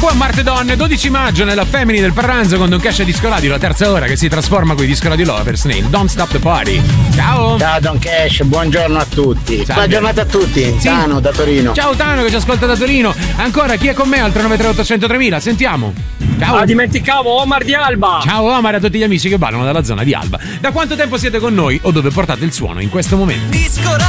Buon Marte Donne, 12 maggio nella Femini del Parranzo con Don Cash e Disco Radio, la terza ora che si trasforma con i Disco Radio Lovers nel Don't Stop the Party. Ciao! Ciao Don Cash, buongiorno a tutti. Buona giornata a tutti. Sì. Tano da Torino. Ciao Tano che ci ascolta da Torino. Ancora chi è con me al 393 800 3000? Sentiamo. Ciao. Ah, dimenticavo Omar di Alba. Ciao Omar a tutti gli amici che ballano dalla zona di Alba. Da quanto tempo siete con noi o dove portate il suono in questo momento? Disco